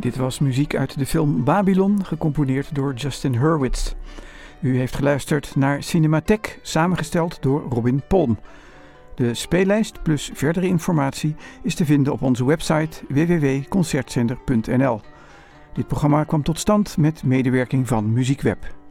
Dit was muziek uit de film Babylon, gecomponeerd door Justin Hurwitz. U heeft geluisterd naar Cinematheek, samengesteld door Robin Palm. De speellijst plus verdere informatie is te vinden op onze website www.concertzender.nl. Dit programma kwam tot stand met medewerking van Muziekweb.